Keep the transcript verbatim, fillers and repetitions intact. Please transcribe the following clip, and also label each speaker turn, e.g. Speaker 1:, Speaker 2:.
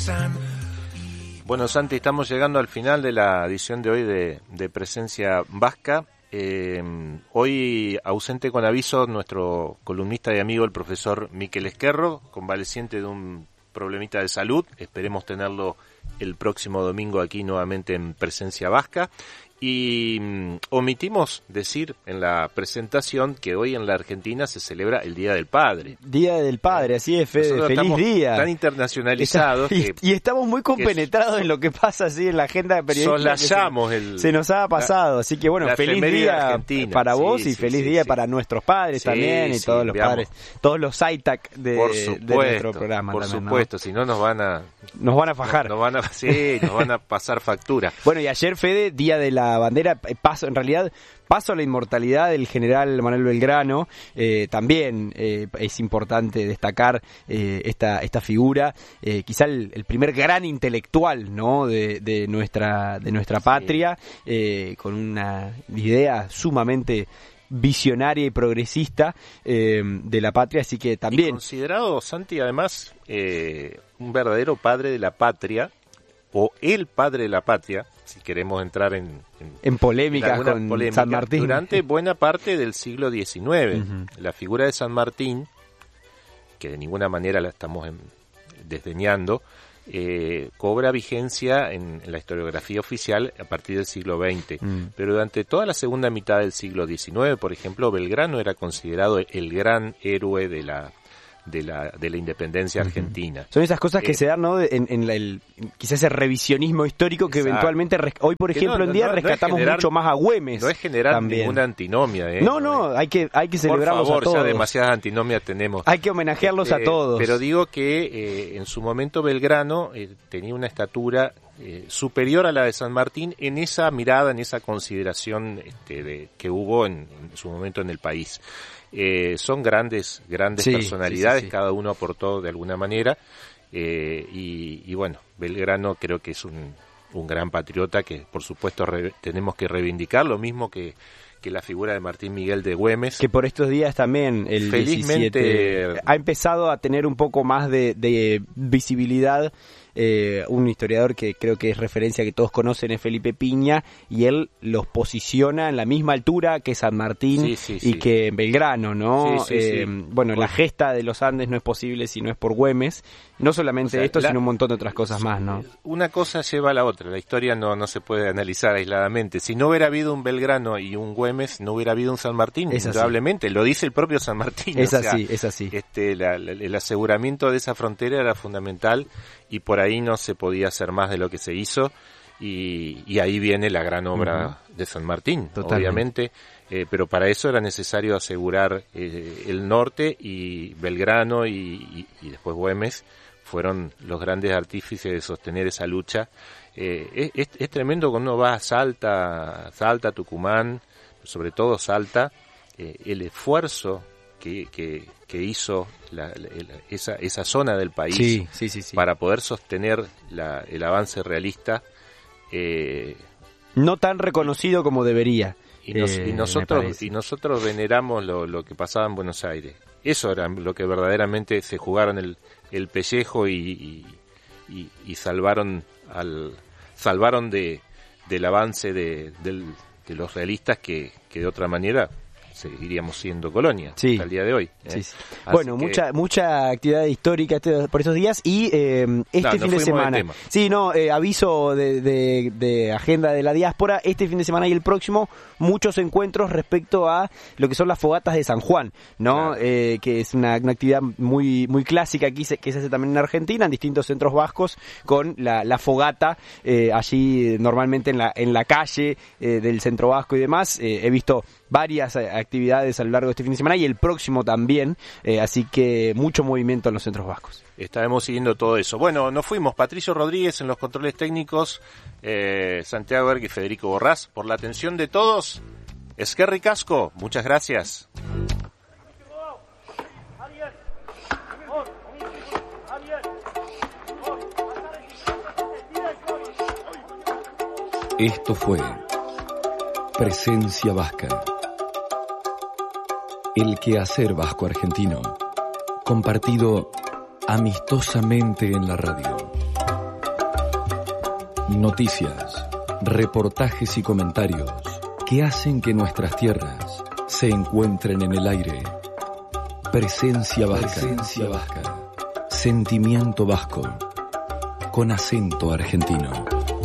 Speaker 1: Bueno, Santi, estamos llegando al final de la edición de hoy de, de Presencia Vasca. Eh, hoy ausente con aviso nuestro columnista y amigo, el profesor Miquel Esquerro, convaleciente de un problemita de salud. Esperemos tenerlo el próximo domingo aquí nuevamente en Presencia Vasca. Y um, omitimos decir en la presentación que hoy en la Argentina se celebra el Día del Padre.
Speaker 2: Día del Padre, así es, Fede,
Speaker 1: Nosotros
Speaker 2: feliz día.
Speaker 1: Tan internacionalizados
Speaker 2: Está,
Speaker 1: que,
Speaker 2: y, y estamos muy compenetrados en lo que pasa así en la agenda periodística.
Speaker 1: Soslayamos
Speaker 2: se,
Speaker 1: el...
Speaker 2: se nos ha pasado,
Speaker 1: la,
Speaker 2: así que bueno, feliz día para vos
Speaker 1: sí,
Speaker 2: y
Speaker 1: sí,
Speaker 2: feliz
Speaker 1: sí,
Speaker 2: día
Speaker 1: sí.
Speaker 2: para nuestros padres
Speaker 1: sí,
Speaker 2: también y
Speaker 1: sí,
Speaker 2: todos los
Speaker 1: veamos.
Speaker 2: padres, todos los I T A C de,
Speaker 1: supuesto,
Speaker 2: de nuestro programa.
Speaker 1: Por
Speaker 2: también,
Speaker 1: supuesto,
Speaker 2: ¿no?
Speaker 1: si no nos van a...
Speaker 2: Nos van a fajar.
Speaker 1: Nos, nos van a, sí, nos van a pasar factura.
Speaker 2: Bueno, y ayer, Fede, Día de la Bandera, paso, en realidad, paso a la inmortalidad del general Manuel Belgrano. Eh, también eh, es importante destacar eh, esta esta figura, eh, quizá el, el primer gran intelectual, ¿no?, de, de nuestra de nuestra patria, sí. eh, con una idea sumamente visionaria y progresista eh, de la patria, así que también...
Speaker 1: Y considerado, Santi, además, eh, un verdadero padre de la patria, o el padre de la patria, si queremos entrar en... En,
Speaker 2: en polémicas
Speaker 1: en
Speaker 2: con
Speaker 1: polémica,
Speaker 2: San Martín.
Speaker 1: Durante buena parte del siglo diecinueve. Uh-huh. La figura de San Martín, que de ninguna manera la estamos en, desdeñando, Eh, cobra vigencia en, en la historiografía oficial a partir del siglo veinte, mm. pero durante toda la segunda mitad del siglo diecinueve, por ejemplo, Belgrano era considerado el gran héroe de la de la de la independencia uh-huh. argentina.
Speaker 2: Son esas cosas que
Speaker 1: eh,
Speaker 2: se dan, ¿no?, en, en la, el, quizás ese revisionismo histórico que
Speaker 1: exacto.
Speaker 2: eventualmente res, hoy, por ejemplo, no, en día no, no rescatamos generar, mucho más a Güemes.
Speaker 1: No es generar
Speaker 2: también.
Speaker 1: ninguna antinomia, ¿eh?
Speaker 2: No, no, no, hay que hay que celebrarlos
Speaker 1: por favor,
Speaker 2: a todos.
Speaker 1: Ya demasiadas antinomias tenemos.
Speaker 2: Hay que homenajearlos
Speaker 1: este,
Speaker 2: a todos.
Speaker 1: Pero digo que eh, en su momento Belgrano eh, tenía una estatura eh, superior a la de San Martín en esa mirada, en esa consideración este, de, que hubo en, en su momento en el país. Eh, son grandes grandes sí, personalidades, sí, sí, sí. Cada uno aportó de alguna manera, eh, y, y bueno, Belgrano creo que es un, un gran patriota que por supuesto re, tenemos que reivindicar, lo mismo que, que la figura de Martín Miguel de Güemes.
Speaker 2: Que por estos días también, el
Speaker 1: felizmente
Speaker 2: diecisiete, ha empezado a tener un poco más de, de visibilidad. Eh, un historiador que creo que es referencia que todos conocen es Felipe Piña, y él los posiciona en la misma altura que San Martín sí, sí, y sí. que Belgrano, ¿no?
Speaker 1: Sí, sí,
Speaker 2: eh,
Speaker 1: sí.
Speaker 2: Bueno, la gesta de los Andes no es posible si no es por Güemes. No solamente o sea, esto, la, sino un montón de otras cosas más, ¿no?
Speaker 1: Una cosa lleva a la otra. La historia no, no se puede analizar aisladamente. Si no hubiera habido un Belgrano y un Güemes, no hubiera habido un San Martín, es indudablemente. Así. Lo dice el propio San Martín.
Speaker 2: Es
Speaker 1: o
Speaker 2: así,
Speaker 1: sea,
Speaker 2: es así.
Speaker 1: Este, la, la, el aseguramiento de esa frontera era fundamental, y por ahí no se podía hacer más de lo que se hizo, y, y ahí viene la gran obra uh-huh. de San Martín, totalmente. Obviamente, eh, pero para eso era necesario asegurar eh, el norte, y Belgrano y, y, y después Güemes fueron los grandes artífices de sostener esa lucha. Eh, es, es tremendo cuando uno va a Salta, Salta, Tucumán, sobre todo Salta, eh, el esfuerzo que, que, que hizo la, la, esa, esa zona del país
Speaker 2: sí, sí, sí, sí.
Speaker 1: para poder sostener la, el avance realista. Eh,
Speaker 2: no tan reconocido como debería.
Speaker 1: Y, nos,
Speaker 2: eh,
Speaker 1: y nosotros y nosotros veneramos lo, lo que pasaba en Buenos Aires. Eso era lo que verdaderamente se jugaron el, el pellejo y, y, y, y salvaron al salvaron de del avance de, del, de los realistas que, que de otra manera seguiríamos siendo colonia
Speaker 2: sí.
Speaker 1: hasta el día de hoy. ¿eh?
Speaker 2: Sí, sí. Bueno, que... mucha mucha actividad histórica este, por estos días, y eh, este no, fin de semana. De sí, no, eh, aviso de, de, de agenda de la diáspora, este fin de semana y el próximo, muchos encuentros respecto a lo que son las fogatas de San Juan, ¿no? Claro. Eh, que es una, una actividad muy muy clásica aquí, se, que se hace también en Argentina, en distintos centros vascos, con la, la fogata eh, allí normalmente en la en la calle eh, del centro vasco y demás. Eh, he visto varias actividades a lo largo de este fin de semana y el próximo también, eh, así que mucho movimiento en los centros vascos.
Speaker 1: Estaremos siguiendo todo eso. Bueno, nos fuimos. Patricio Rodríguez en los controles técnicos, eh, Santiago Erg y Federico Borrás. Por la atención de todos, Esquerri Casco, muchas gracias.
Speaker 3: Esto fue Presencia Vasca. El quehacer vasco argentino, compartido amistosamente en la radio. Noticias, reportajes y comentarios que hacen que nuestras tierras se encuentren en el aire. Presencia vasca. Presencia vasca. Sentimiento vasco. Con acento argentino.